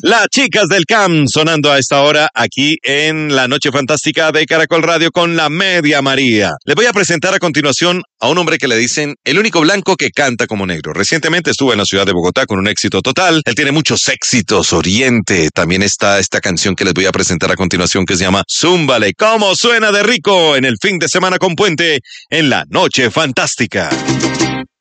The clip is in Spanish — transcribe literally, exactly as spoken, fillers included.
Las chicas del Camp sonando a esta hora aquí en la Noche Fantástica de Caracol Radio con la Media María. Les voy a presentar a continuación a un hombre que le dicen el único blanco que canta como negro. Recientemente estuvo en la ciudad de Bogotá con un éxito total. Él tiene muchos éxitos, Oriente. También está esta canción que les voy a presentar a continuación que se llama Zúmbale. ¿Cómo suena de rico en el fin de semana con Puente en la Noche Fantástica?